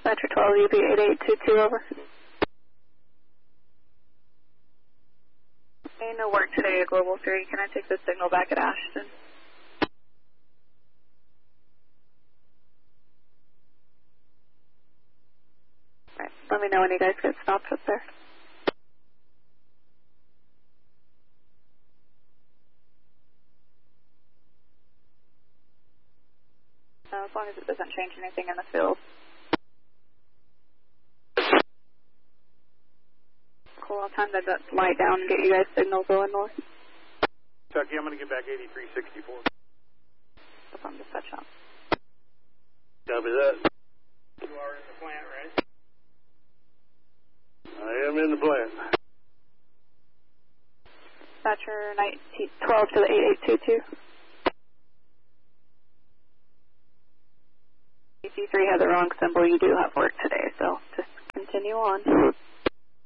Dispatcher 12, UB 8822, over. Hey, no work today at Global 3. Can I take the signal back at Ashton? Alright, let me know when you guys get stopped up there. As long as it doesn't change anything in the field. Cool, I'll time that light down and get you guys signal going north. Kentucky, I'm going to get back 8364. Up on the touchdown. Copy that. You are in the plant, right? I am in the plant. Dispatcher 12 to the 8822. DC3 had the wrong symbol. You do have work today, so just continue on.